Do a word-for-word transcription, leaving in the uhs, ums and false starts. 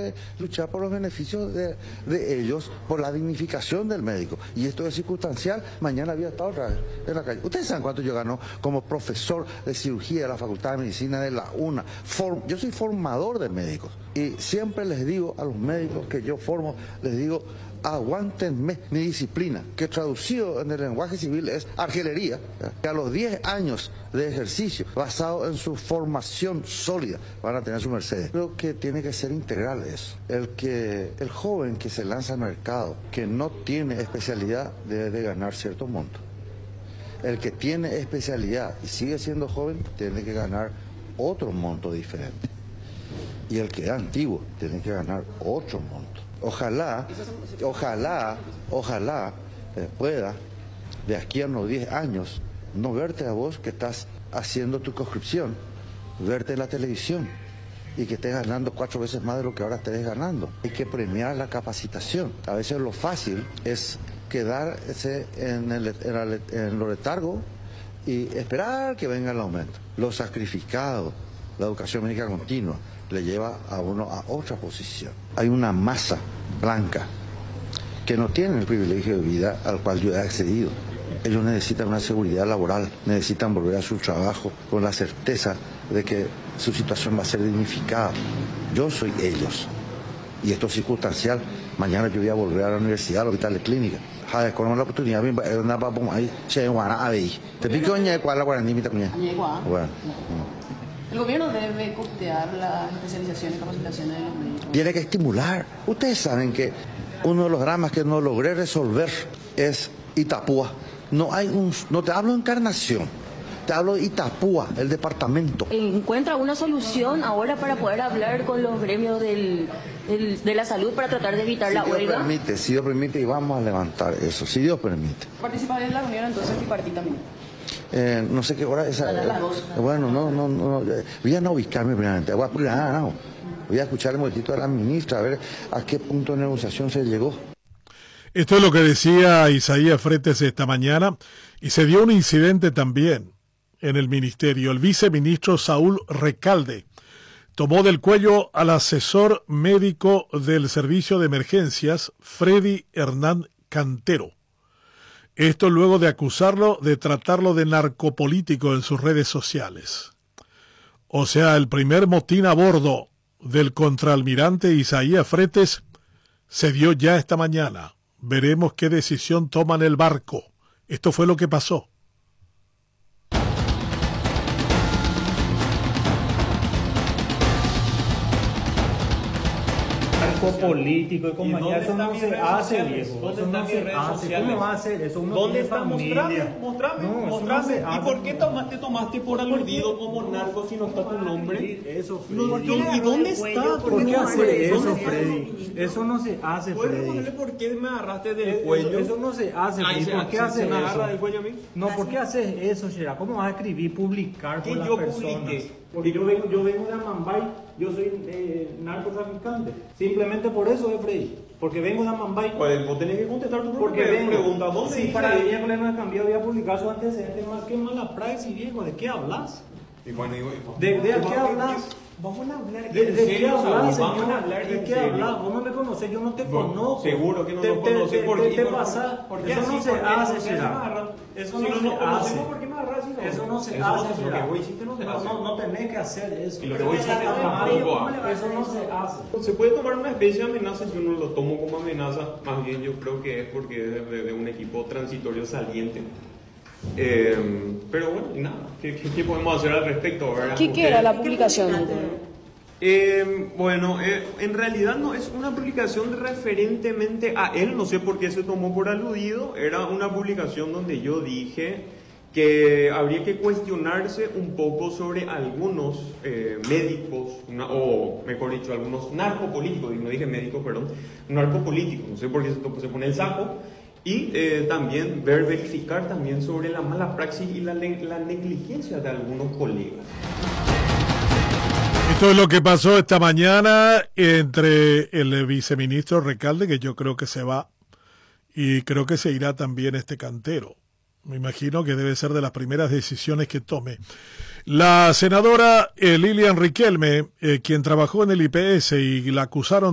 de luchar por los beneficios de, de ellos, por la dignificación del médico. Y esto es circunstancial. Mañana había estado otra vez en la calle. ¿Ustedes saben cuánto yo gano como profesor de cirugía de la Facultad de Medicina de la UNA? Form, yo soy formador de médicos. Y siempre les digo a los médicos que yo formo, les digo, aguántenme mi disciplina, que traducido en el lenguaje civil es argelería, que a los diez años de ejercicio, basado en su formación sólida, van a tener su Mercedes. Creo que tiene que ser integral eso. El, que, el joven que se lanza al mercado, que no tiene especialidad, debe de ganar cierto monto. El que tiene especialidad y sigue siendo joven, tiene que ganar otro monto diferente. Y el que es antiguo, tiene que ganar otro monto. Ojalá, ojalá, ojalá eh, pueda, de aquí a unos diez años, no verte a vos que estás haciendo tu conscripción, verte en la televisión y que estés ganando cuatro veces más de lo que ahora estés ganando. Hay que premiar la capacitación. A veces lo fácil es quedarse en, el, en, el, en lo letargo y esperar que venga el aumento. Lo sacrificado, la educación médica continua, le lleva a uno a otra posición. Hay una masa blanca que no tiene el privilegio de vida al cual yo he accedido. Ellos necesitan una seguridad laboral, necesitan volver a su trabajo con la certeza de que su situación va a ser dignificada. Yo soy ellos. Y esto es circunstancial. Mañana yo voy a volver a la universidad, al hospital de clínica. Con la oportunidad, te pico en cuál la guaraní, bueno. ¿El gobierno debe costear la especialización y capacitaciones de los médicos? Tiene que estimular. Ustedes saben que uno de los dramas que no logré resolver es Itapúa. No hay un, no te hablo de Encarnación, te hablo de Itapúa, el departamento. ¿Encuentra una solución ahora para poder hablar con los gremios del, del, de la salud para tratar de evitar si la Dios huelga? Permite, si Dios permite, y vamos a levantar eso, si Dios permite. ¿Participaré en la reunión entonces tripartita? Eh, no sé qué hora es. Eh, bueno, no, no, no. Voy a no ubicarme primeramente. Voy a, no, voy a escuchar el momentito de la ministra a ver a qué punto de negociación se llegó. Esto es lo que decía Isaías Fretes esta mañana, y se dio un incidente también en el ministerio. El viceministro Saúl Recalde tomó del cuello al asesor médico del servicio de emergencias, Freddy Hernán Cantero. Esto luego de acusarlo de tratarlo de narcopolítico en sus redes sociales. O sea, el primer motín a bordo del contraalmirante Isaías Fretes se dio ya esta mañana. Veremos qué decisión toman el barco. Esto fue lo que pasó. Político y compañía, eso no se hace, viejo. Eso no se hace. ¿Cómo va a hacer eso? Uno ¿Dónde está? Mostrame, mostrame, no, mostrame. No ¿Y por qué tomaste, tomaste por aludido como narco si no está tu nombre? Eso, no, ¿Y dónde está? ¿Por qué hacer eso, Freddy? Eso no se hace, Freddy. ¿Por qué me agarraste del cuello? Eso no se hace, Freddy. ¿Por qué haces eso? ¿Me agarra del cuello a mí? No, ¿por qué haces eso, Shera? ¿Cómo vas a escribir, publicar por las yo personas? Publiqué? Porque yo vengo, yo vengo de Amambay, yo soy eh, narcotraficante. Simplemente por eso, eh, Freddy. Porque vengo de Amambay. Pues vos tenés que contestar tu porque vengo, pregunta. ¿Dónde sí, para el miércoles no he cambiado, voy a publicar su antecedente. Más que mala praxis, viejo. ¿De qué hablas? Y bueno, y, ¿De, de qué hablas? Vamos a hablar de, de, de qué hablas, vamos señor. a hablar ¿De qué hablas? Vos no me conoces, yo no te no, conozco. Seguro que no te, nos conoces. Te, ¿Por te, qué? te pasa. ¿Por qué eso así? no se ¿Por qué? hace, ¿Por qué Shera. Eso si no, no se hace. ¿Por qué me agarras? No? Eso no se eso hace, no, Shera. Lo que vos hiciste no se hace. No, no tenés que hacer eso. Y lo que vos hiciste tampoco. Eso no se hace. Se puede tomar una especie de amenaza, yo no lo tomo como amenaza, más bien yo creo que es porque es de, de un equipo transitorio saliente. Eh, pero bueno, y nada, ¿qué, qué, qué podemos hacer al respecto? ¿Verdad? ¿Qué, ¿Qué era la publicación? Eh, bueno, eh, en realidad no es una publicación referentemente a él, no sé por qué se tomó por aludido, era una publicación donde yo dije que habría que cuestionarse un poco sobre algunos eh, médicos, una, o mejor dicho, algunos narcopolíticos, y no dije médicos, perdón, narcopolíticos, no sé por qué se, se pone el saco, y eh, también ver, verificar también sobre la mala praxis y la, la negligencia de algunos colegas. Esto es lo que pasó esta mañana entre el viceministro Recalde, que yo creo que se va, y creo que se irá también este Cantero. Me imagino que debe ser de las primeras decisiones que tome. La senadora eh, Lilian Riquelme, eh, quien trabajó en el I P S y la acusaron